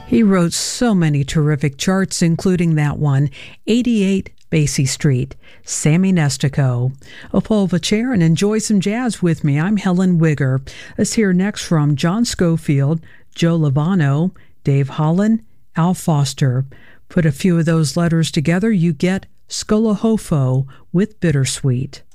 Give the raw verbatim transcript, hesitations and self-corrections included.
He wrote so many terrific charts, including that one, eighty-eight Basie Street, Sammy Nestico. Oh, pull up a chair and enjoy some jazz with me. I'm Helen Wigger. Let's hear next from John Scofield, Joe Lovano, Dave Holland, Al Foster. Put a few of those letters together, you get Skolahofo with Bittersweet.